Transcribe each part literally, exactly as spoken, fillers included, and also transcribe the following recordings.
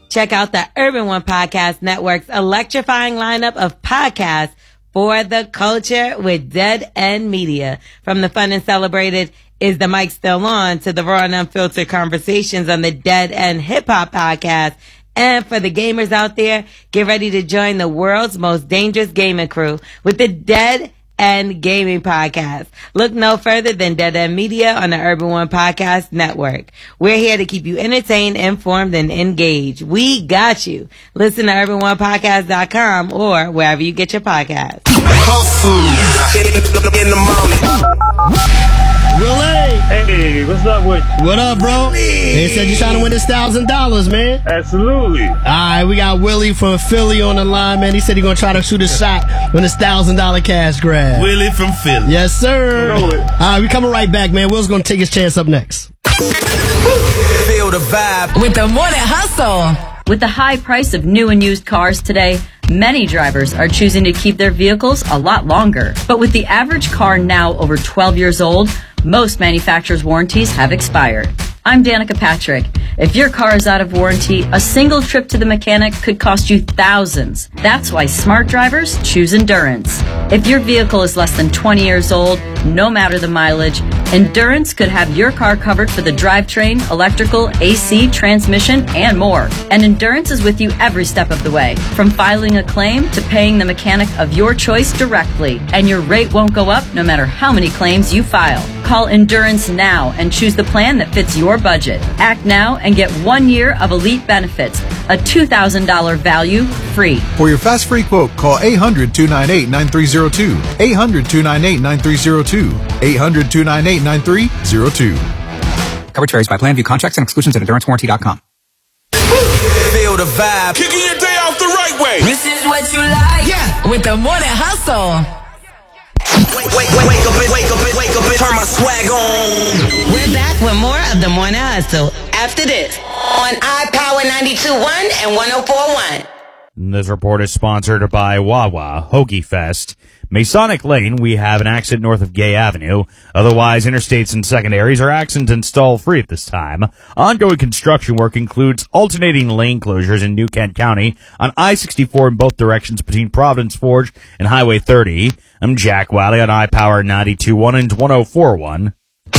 Check out the Urban One Podcast Network's electrifying lineup of podcasts for the culture with Dead End Media. From the fun and celebrated Is the Mic Still On to the raw and unfiltered conversations on the Dead End Hip Hop Podcast. And for the gamers out there, get ready to join the world's most dangerous gaming crew with the Dead End Gaming Podcast. Look no further than Dead End Media on the Urban One Podcast Network. We're here to keep you entertained, informed, and engaged. We got you. Listen to urban one podcast dot com or wherever you get your podcasts. In the morning. Willie! Hey, what's up with you? What up, bro? They said you're trying to win this thousand dollars, man. Absolutely. All right, we got Willie from Philly on the line, man. He said he's going to try to shoot a shot with this thousand dollar cash grab. Willie from Philly. Yes, sir. Roll it. All right, we coming right back, man. Will's going to take his chance up next. Feel the vibe. With the Morning Hustle. With the high price of new and used cars today, many drivers are choosing to keep their vehicles a lot longer. But with the average car now over twelve years old, most manufacturers' warranties have expired. I'm Danica Patrick. If your car is out of warranty, a single trip to the mechanic could cost you thousands. That's why smart drivers choose Endurance. If your vehicle is less than twenty years old, no matter the mileage, Endurance could have your car covered for the drivetrain, electrical, A C, transmission, and more. And Endurance is with you every step of the way, from filing a claim to paying the mechanic of your choice directly. And your rate won't go up no matter how many claims you file. Call Endurance now and choose the plan that fits your budget. Act now and get one year of elite benefits, a two thousand dollars value free. For your fast free quote, call eight hundred, two nine eight, nine three zero two, eight hundred, two nine eight, nine three zero two, eight hundred, two nine eight, nine three zero two. Coverage varies by plan. View contracts and exclusions at endurance warranty dot com. Feel the vibe. Kicking your day off the right way. This is what you like. Yeah. With the Morning Hustle. Wake, wake, wake, wake up, and wake up, and wake up, and turn my swag on. We're back with more of the Morning Hustle after this on iPower ninety-two point one and one oh four point one. This report is sponsored by Wawa Hoagie Fest. Masonic Lane, we have an accident north of Gay Avenue. Otherwise, interstates and secondaries are accident and stall free at this time. Ongoing construction work includes alternating lane closures in New Kent County on I sixty-four in both directions between Providence Forge and Highway thirty. I'm Jack Wiley on iPower ninety-two point one and one oh four point one.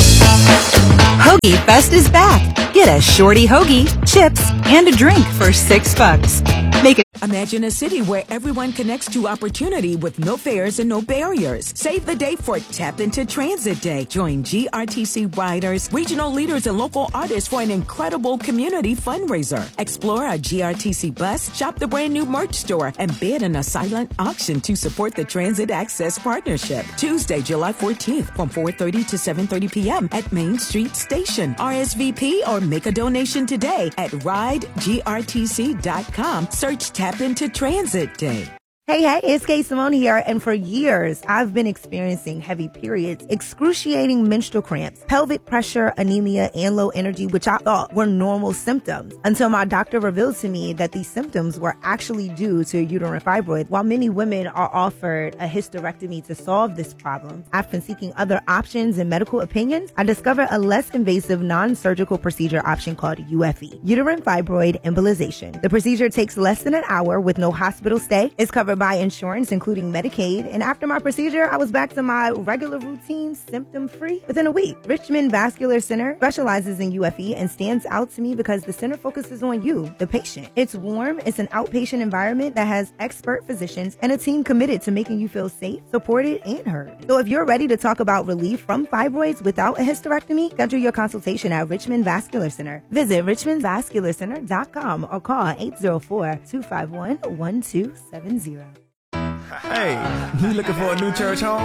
Hoagie Fest is back. Get a shorty hoagie, chips, and a drink for six bucks. Make it. Imagine a city where everyone connects to opportunity with no fares and no barriers. Save the day for Tap Into Transit Day. Join G R T C riders, regional leaders, and local artists for an incredible community fundraiser. Explore a G R T C bus, shop the brand new merch store, and bid in a silent auction to support the Transit Access Partnership. Tuesday, July fourteenth from four thirty to seven thirty p.m. at Main Street Station. R S V P or make a donation today at ride G R T C dot com. Search Tap Into Transit Day. Hey, hey, it's Kay Simone here, and for years, I've been experiencing heavy periods, excruciating menstrual cramps, pelvic pressure, anemia, and low energy, which I thought were normal symptoms, until my doctor revealed to me that these symptoms were actually due to a uterine fibroid. While many women are offered a hysterectomy to solve this problem, after seeking other options and medical opinions, I discovered a less invasive non-surgical procedure option called U F E, uterine fibroid embolization. The procedure takes less than an hour with no hospital stay. It's covered by insurance, including Medicaid, and after my procedure, I was back to my regular routine, symptom-free, within a week. Richmond Vascular Center specializes in U F E and stands out to me because the center focuses on you, the patient. It's warm, it's an outpatient environment that has expert physicians and a team committed to making you feel safe, supported, and heard. So if you're ready to talk about relief from fibroids without a hysterectomy, schedule your consultation at Richmond Vascular Center. Visit richmond vascular center dot com or call eight zero four, two five one, one two seven zero. Hey, you looking for a new church home?